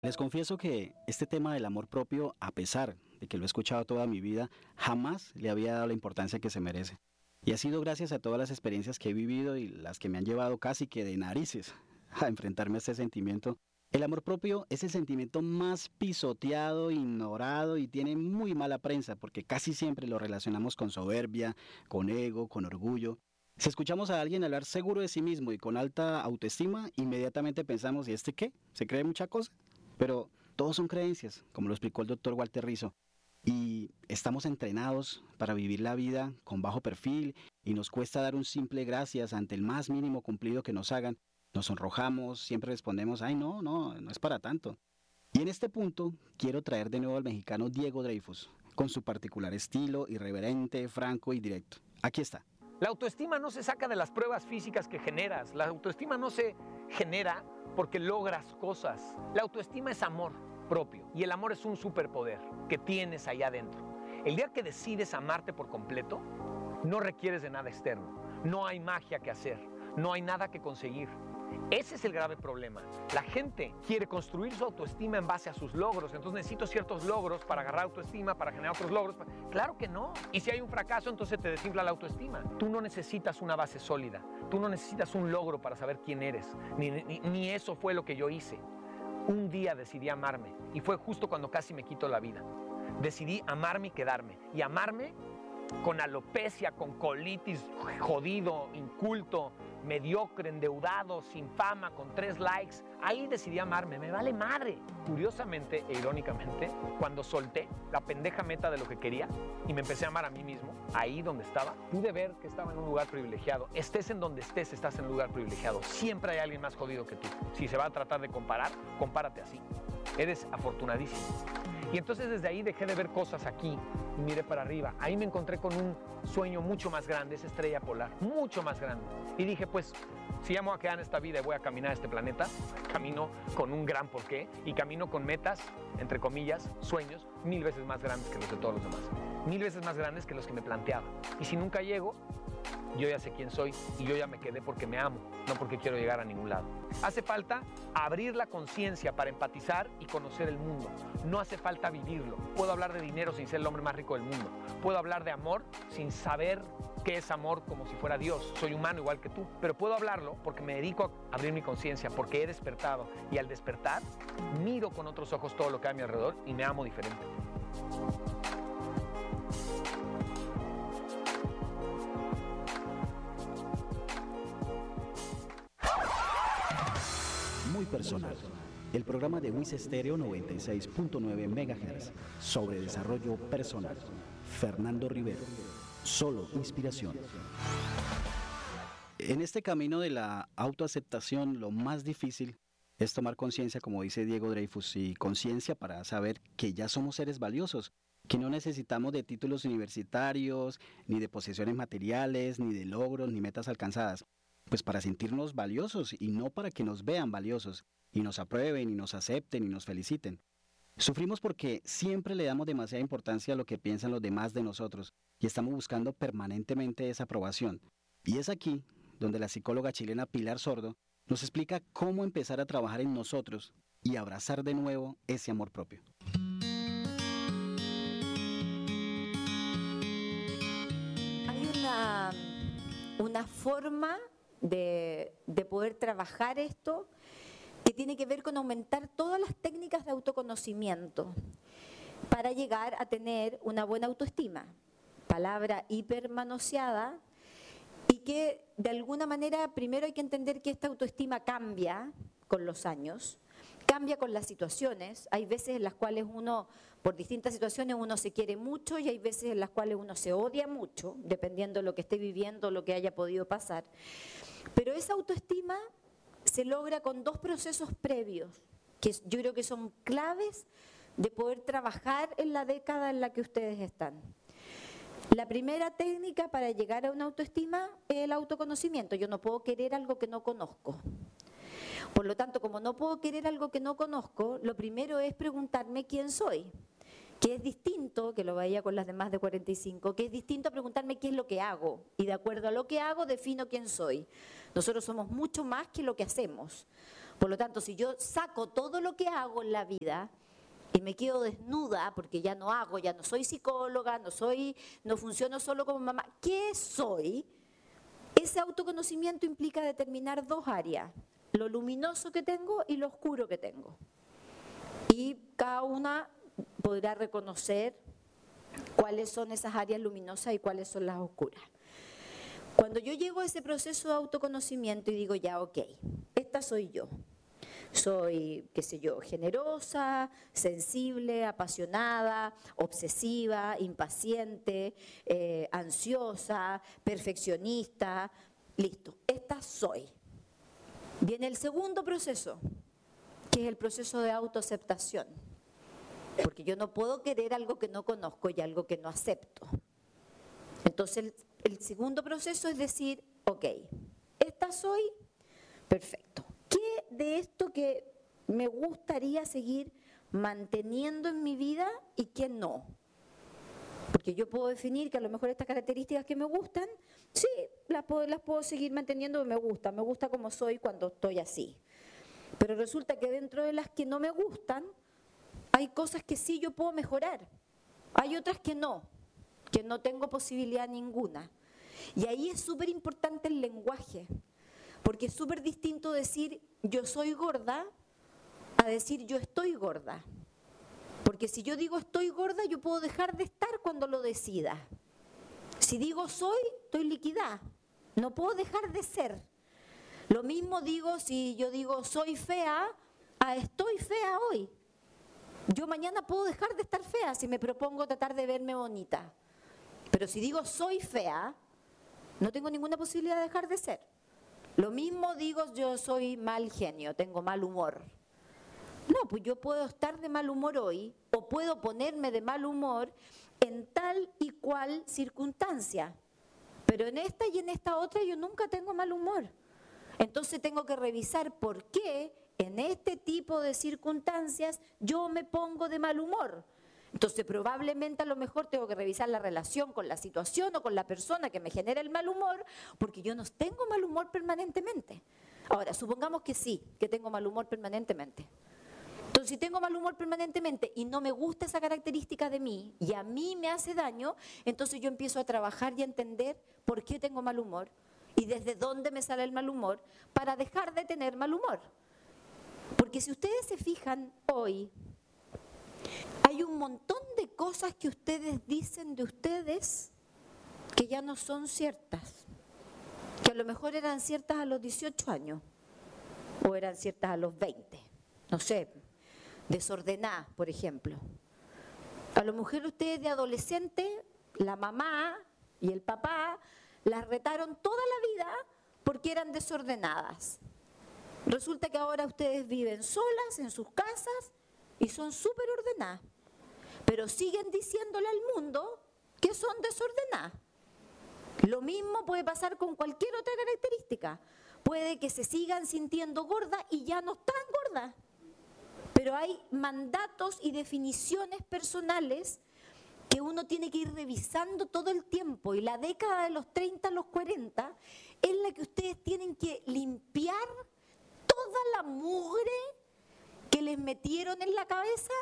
Les confieso que este tema del amor propio, a pesar de que lo he escuchado toda mi vida, jamás le había dado la importancia que se merece. Y ha sido gracias a todas las experiencias que he vivido y las que me han llevado casi que de narices a enfrentarme a este sentimiento. El amor propio es el sentimiento más pisoteado, ignorado y tiene muy mala prensa porque casi siempre lo relacionamos con soberbia, con ego, con orgullo. Si escuchamos a alguien hablar seguro de sí mismo y con alta autoestima, inmediatamente pensamos, ¿y este qué? ¿Se cree mucha cosa? Pero todos son creencias, como lo explicó el doctor Walter Rizzo, y estamos entrenados para vivir la vida con bajo perfil y nos cuesta dar un simple gracias ante el más mínimo cumplido que nos hagan. Nos sonrojamos, siempre respondemos, ay no, no, no es para tanto. Y en este punto quiero traer de nuevo al mexicano Diego Dreyfus, con su particular estilo, irreverente, franco y directo. Aquí está. La autoestima no se saca de las pruebas físicas que generas. La autoestima no se genera porque logras cosas. La autoestima es amor propio y el amor es un superpoder que tienes allá adentro. El día que decides amarte por completo, no requieres de nada externo. No hay magia que hacer, no hay nada que conseguir. Ese es el grave problema. La gente quiere construir su autoestima en base a sus logros. Entonces necesito ciertos logros para agarrar autoestima, para generar otros logros. Claro que no. Y si hay un fracaso, entonces te desinfla la autoestima. Tú no necesitas una base sólida. Tú no necesitas un logro para saber quién eres. Ni eso fue lo que yo hice. Un día decidí amarme y fue justo cuando casi me quito la vida. Decidí amarme y quedarme. Y amarme con alopecia, con colitis, jodido, inculto, mediocre, endeudado, sin fama, con 3 likes. Ahí decidí amarme, me vale madre. Curiosamente e irónicamente, cuando solté la pendeja meta de lo que quería y me empecé a amar a mí mismo, ahí donde estaba, pude ver que estaba en un lugar privilegiado. Estés en donde estés, estás en un lugar privilegiado. Siempre hay alguien más jodido que tú. Si se va a tratar de comparar, compárate así. Eres afortunadísimo. Y entonces desde ahí dejé de ver cosas aquí y miré para arriba. Ahí me encontré con un sueño mucho más grande, esa estrella polar, mucho más grande. Y dije, pues, si ya me voy a quedar en esta vida y voy a caminar a este planeta, camino con un gran porqué y camino con metas, entre comillas, sueños, 1000 veces más grandes que los de todos los demás. 1000 veces más grandes que los que me planteaba. Y si nunca llego, yo ya sé quién soy y yo ya me quedé porque me amo, no porque quiero llegar a ningún lado. Hace falta abrir la conciencia para empatizar y conocer el mundo. No hace falta vivirlo. Puedo hablar de dinero sin ser el hombre más rico del mundo. Puedo hablar de amor sin saber qué es amor como si fuera Dios. Soy humano igual que tú. Pero puedo hablarlo porque me dedico a abrir mi conciencia, porque he despertado. Y al despertar, miro con otros ojos todo lo que hay a mi alrededor y me amo diferente. Muy personal. El programa de Wiz Stereo 96.9 MHz sobre desarrollo personal. Fernando Rivero. Solo inspiración. En este camino de la autoaceptación, lo más difícil es tomar conciencia, como dice Diego Dreyfus, y conciencia para saber que ya somos seres valiosos, que no necesitamos de títulos universitarios, ni de posesiones materiales, ni de logros, ni metas alcanzadas, pues para sentirnos valiosos y no para que nos vean valiosos y nos aprueben y nos acepten y nos feliciten. Sufrimos porque siempre le damos demasiada importancia a lo que piensan los demás de nosotros y estamos buscando permanentemente esa aprobación. Y es aquí donde la psicóloga chilena Pilar Sordo nos explica cómo empezar a trabajar en nosotros y abrazar de nuevo ese amor propio. Hay una forma de poder trabajar esto que tiene que ver con aumentar todas las técnicas de autoconocimiento para llegar a tener una buena autoestima. Palabra hipermanoseada y que de alguna manera primero hay que entender que esta autoestima cambia con los años, cambia con las situaciones. Hay veces en las cuales uno, por distintas situaciones, uno se quiere mucho y hay veces en las cuales uno se odia mucho, dependiendo de lo que esté viviendo, lo que haya podido pasar. Pero esa autoestima se logra con 2 procesos previos, que yo creo que son claves de poder trabajar en la década en la que ustedes están. La primera técnica para llegar a una autoestima es el autoconocimiento. Yo no puedo querer algo que no conozco. Por lo tanto, como no puedo querer algo que no conozco, lo primero es preguntarme quién soy. Que es distinto, que lo vaya con las demás de 45, que es distinto a preguntarme qué es lo que hago. Y de acuerdo a lo que hago, defino quién soy. Nosotros somos mucho más que lo que hacemos. Por lo tanto, si yo saco todo lo que hago en la vida y me quedo desnuda porque ya no hago, ya no soy psicóloga, no funciono solo como mamá, ¿qué soy? Ese autoconocimiento implica determinar dos áreas, lo luminoso que tengo y lo oscuro que tengo. Y cada una podrá reconocer cuáles son esas áreas luminosas y cuáles son las oscuras. Cuando yo llego a ese proceso de autoconocimiento y digo ya, ok, esta soy yo. Soy, qué sé yo, generosa, sensible, apasionada, obsesiva, impaciente, ansiosa, perfeccionista. Listo, esta soy. Viene el segundo proceso, que es el proceso de autoaceptación. Porque yo no puedo querer algo que no conozco y algo que no acepto. Entonces, el segundo proceso es decir, ok, esta soy, perfecto. ¿Qué de esto que me gustaría seguir manteniendo en mi vida y qué no? Porque yo puedo definir que a lo mejor estas características que me gustan, sí, las puedo seguir manteniendo, me gusta como soy cuando estoy así. Pero resulta que dentro de las que no me gustan, hay cosas que sí yo puedo mejorar. Hay otras que no tengo posibilidad ninguna. Y ahí es súper importante el lenguaje. Porque es súper distinto decir yo soy gorda a decir yo estoy gorda. Porque si yo digo estoy gorda, yo puedo dejar de estar cuando lo decida. Si digo soy, estoy liquidada. No puedo dejar de ser. Lo mismo digo si yo digo soy fea a estoy fea hoy. Yo mañana puedo dejar de estar fea si me propongo tratar de verme bonita. Pero si digo soy fea, no tengo ninguna posibilidad de dejar de ser. Lo mismo digo yo soy mal genio, tengo mal humor. No, pues yo puedo estar de mal humor hoy o puedo ponerme de mal humor en tal y cual circunstancia. Pero en esta y en esta otra yo nunca tengo mal humor. Entonces tengo que revisar por qué en este tipo de circunstancias yo me pongo de mal humor. Entonces probablemente a lo mejor tengo que revisar la relación con la situación o con la persona que me genera el mal humor, porque yo no tengo mal humor permanentemente. Ahora, supongamos que sí, que tengo mal humor permanentemente. Entonces, si tengo mal humor permanentemente y no me gusta esa característica de mí y a mí me hace daño, entonces yo empiezo a trabajar y a entender por qué tengo mal humor y desde dónde me sale el mal humor para dejar de tener mal humor. Porque si ustedes se fijan hoy, hay un montón de cosas que ustedes dicen de ustedes que ya no son ciertas, que a lo mejor eran ciertas a los 18 años o eran ciertas a los 20, no sé, desordenada, por ejemplo. A lo mejor ustedes de adolescente, la mamá y el papá las retaron toda la vida porque eran desordenadas. Resulta que ahora ustedes viven solas en sus casas y son súper ordenadas, pero siguen diciéndole al mundo que son desordenadas. Lo mismo puede pasar con cualquier otra característica. Puede que se sigan sintiendo gordas y ya no están gordas. Pero hay mandatos y definiciones personales que uno tiene que ir revisando todo el tiempo. Y la década de los 30 a los 40 es la que ustedes tienen que limpiar toda la mugre que les metieron en la cabeza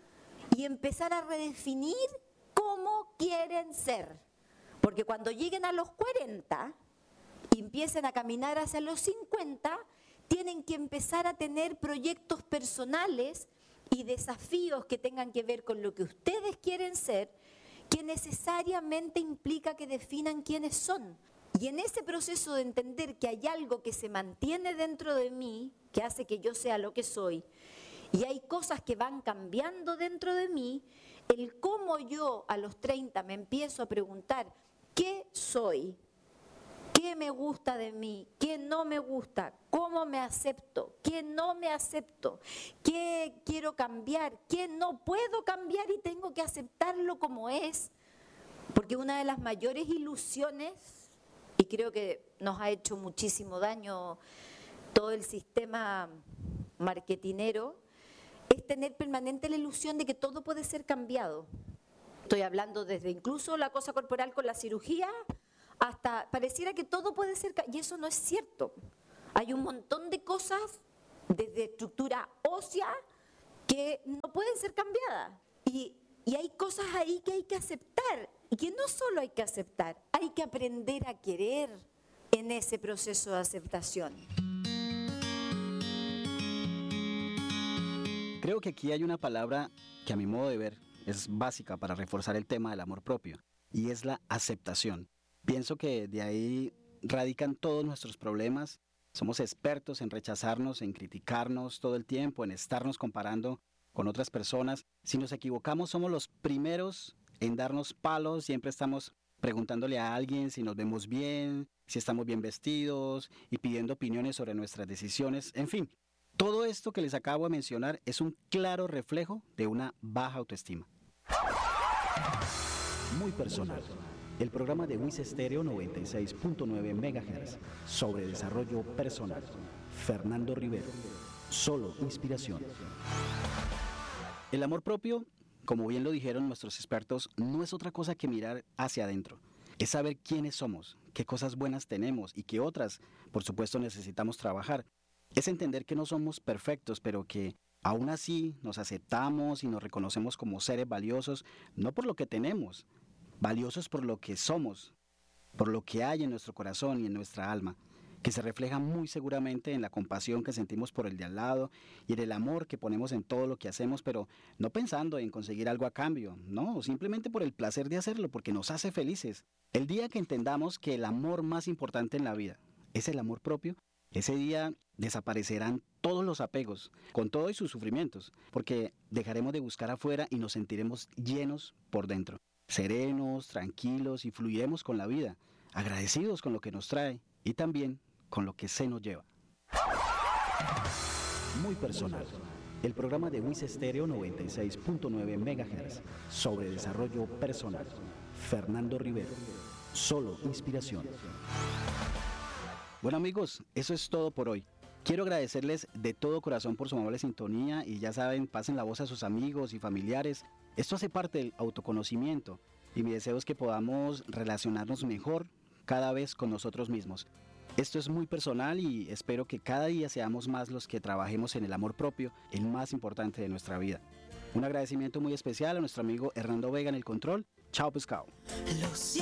y empezar a redefinir cómo quieren ser. Porque cuando lleguen a los 40 y empiecen a caminar hacia los 50, tienen que empezar a tener proyectos personales y desafíos que tengan que ver con lo que ustedes quieren ser, que necesariamente implica que definan quiénes son. Y en ese proceso de entender que hay algo que se mantiene dentro de mí, que hace que yo sea lo que soy, y hay cosas que van cambiando dentro de mí, el cómo yo a los 30 me empiezo a preguntar qué soy, qué me gusta de mí, qué no me gusta, cómo me acepto, qué no me acepto, qué quiero cambiar, qué no puedo cambiar y tengo que aceptarlo como es. Porque una de las mayores ilusiones, y creo que nos ha hecho muchísimo daño todo el sistema marketinero, es tener permanente la ilusión de que todo puede ser cambiado. Estoy hablando desde incluso la cosa corporal con la cirugía, hasta pareciera que todo puede ser, y eso no es cierto. Hay un montón de cosas desde estructura ósea que no pueden ser cambiadas. Y hay cosas ahí que hay que aceptar, y que no solo hay que aceptar, hay que aprender a querer en ese proceso de aceptación. Creo que aquí hay una palabra que a mi modo de ver es básica para reforzar el tema del amor propio, y es la aceptación. Pienso que de ahí radican todos nuestros problemas. Somos expertos en rechazarnos, en criticarnos todo el tiempo, en estarnos comparando con otras personas. Si nos equivocamos, somos los primeros en darnos palos. Siempre estamos preguntándole a alguien si nos vemos bien, si estamos bien vestidos y pidiendo opiniones sobre nuestras decisiones. En fin, todo esto que les acabo de mencionar es un claro reflejo de una baja autoestima. Muy personal. El programa de WIS Estéreo 96.9 MHz sobre desarrollo personal. Fernando Rivero. Solo inspiración. El amor propio, como bien lo dijeron nuestros expertos, no es otra cosa que mirar hacia adentro. Es saber quiénes somos, qué cosas buenas tenemos y qué otras, por supuesto, necesitamos trabajar. Es entender que no somos perfectos, pero que aún así nos aceptamos y nos reconocemos como seres valiosos, no por lo que tenemos, valiosos por lo que somos, por lo que hay en nuestro corazón y en nuestra alma, que se refleja muy seguramente en la compasión que sentimos por el de al lado y en el amor que ponemos en todo lo que hacemos, pero no pensando en conseguir algo a cambio, no, simplemente por el placer de hacerlo, porque nos hace felices. El día que entendamos que el amor más importante en la vida es el amor propio, ese día desaparecerán todos los apegos, con todo y sus sufrimientos, porque dejaremos de buscar afuera y nos sentiremos llenos por dentro, serenos, tranquilos y fluiremos con la vida, agradecidos con lo que nos trae y también con lo que se nos lleva. Muy personal. El programa de WIS Estéreo 96.9 MHz sobre desarrollo personal. Fernando Rivero. Solo inspiración. Bueno amigos, eso es todo por hoy. Quiero agradecerles de todo corazón por su amable sintonía y ya saben, pasen la voz a sus amigos y familiares. Esto hace parte del autoconocimiento y mi deseo es que podamos relacionarnos mejor cada vez con nosotros mismos. Esto es muy personal y espero que cada día seamos más los que trabajemos en el amor propio, el más importante de nuestra vida. Un agradecimiento muy especial a nuestro amigo Hernando Vega en el control. Chao pescado.